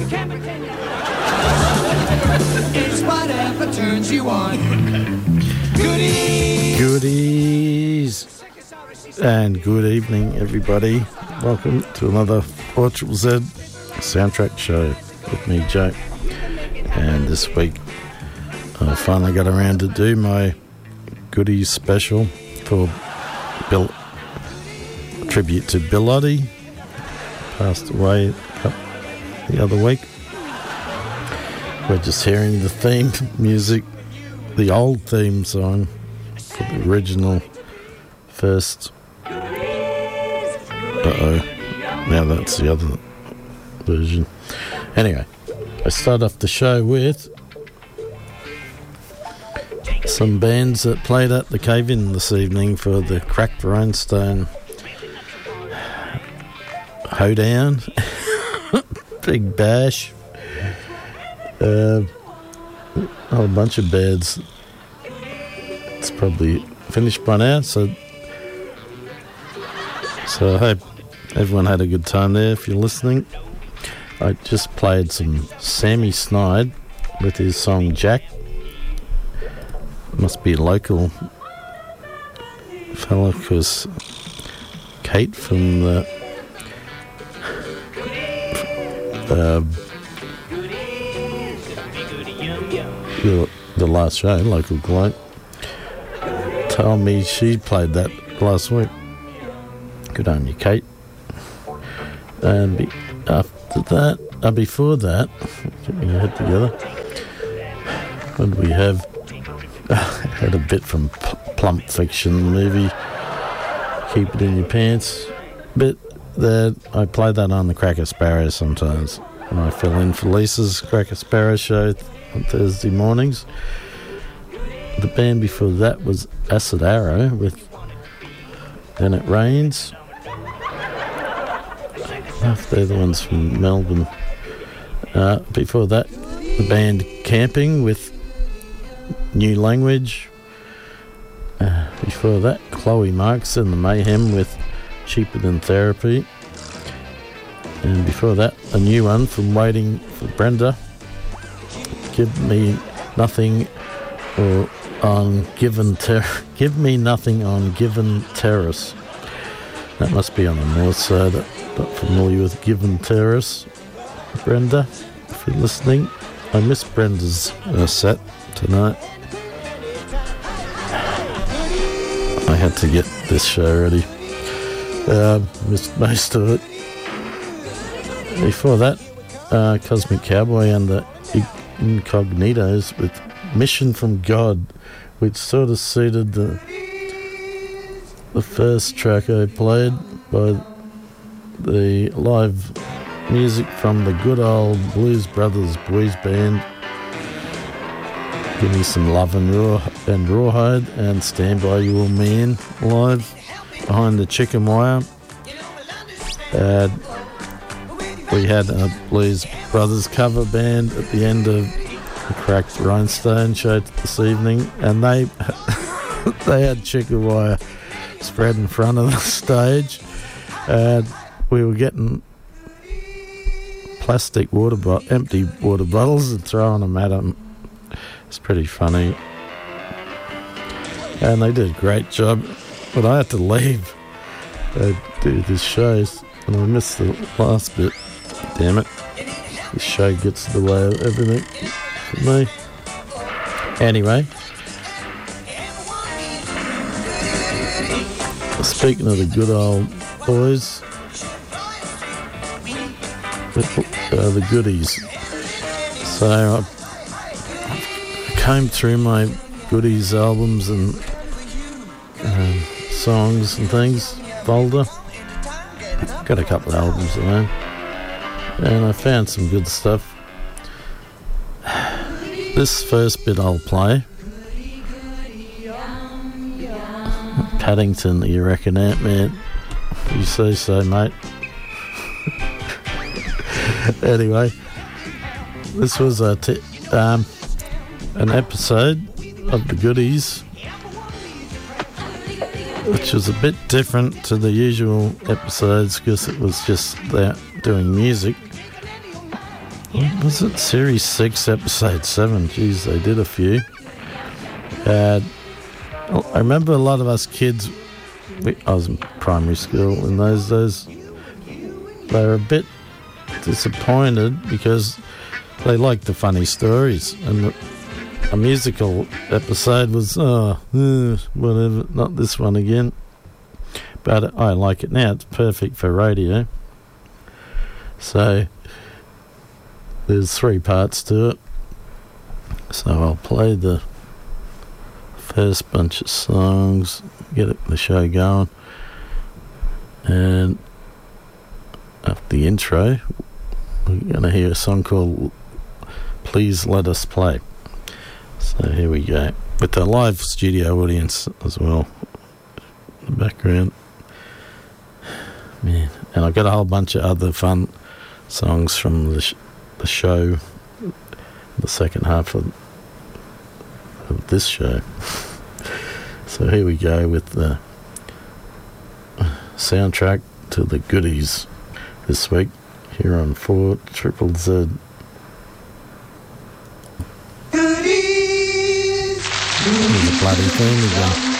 It's whatever turns you on. Goodies. And good evening, everybody. Welcome to another 4ZZZ soundtrack show with me, Joe. And this week, I finally got around to do my goodies special for Bill, tribute to Bill Oddie, passed away the other week. We're just hearing the theme music, the old theme song for the original first. Now that's the other version. Anyway, I start off the show with some bands that played at the Cave-In this evening for the Cracked Rhinestone Hoedown. Big Bash. A whole bunch of bands. It's probably finished by now, so I hope everyone had a good time there. If you're listening, I just played some Sammy Snide with his song Jack. Must be a local fella, because Kate from the last show, Local Glow, told me she played that last week. Good on you, Kate. And before that, get my head together. What did we have? Had a bit from Plump Fiction, the movie. Keep It in Your Pants. Bit that I play that on the Cracker Sparrow sometimes. And I fill in for Lisa's Cracker Sparrow show on Thursday mornings. The band before that was Acid Arrow with Then It Rains. They're the ones from Melbourne. Before that, the band Camping with New Language. Before that, Chloe Marks and the Mayhem with Cheaper Than Therapy. And before that, a new one from Waiting for Brenda, Give Me Nothing on Given Terrace. That must be on the north side. Not familiar with Given Terrace. Brenda, if you're listening, I miss Brenda's set tonight. I had to get this show ready. Missed most of it. Before that, Cosmic Cowboy and the Incognitos with Mission from God, which sort of suited the first track I played by the live music from the good old Blues Brothers Boys Band. Give Me Some Love and Rawhide and Stand By Your Man live behind the chicken wire. We had a Blues Brothers cover band at the end of the Cracked Rhinestone show this evening, and they had chicken wire spread in front of the stage, and we were getting plastic empty water bottles and throwing them at them. It's pretty funny, and they did a great job, but I had to leave to do this show, and I missed the last bit. Damn it, this show gets in the way of everything for me. Anyway, speaking of the good old boys, the goodies. So I combed through my goodies albums and songs and things folder. Got a couple of albums around, and I found some good stuff. This first bit I'll play. Paddington, you reckon, Ant-Man? You say so, mate. Anyway, this was an episode of the goodies, which was a bit different to the usual episodes because it was just doing music. Was it Series 6, Episode 7? Geez, they did a few. I remember a lot of us kids, I was in primary school in those days, they were a bit disappointed because they liked the funny stories, and a musical episode was, whatever, not this one again. But I like it now. It's perfect for radio. So there's 3 parts to it. So I'll play the first bunch of songs, get the show going, and after the intro, we're going to hear a song called Please Let Us Play. So here we go, with the live studio audience as well in the background. Man, and I've got a whole bunch of other fun songs from the show, the second half of this show. So here we go with the soundtrack to the goodies this week here on 4ZZZ. Goodies. There's a bloody theme again.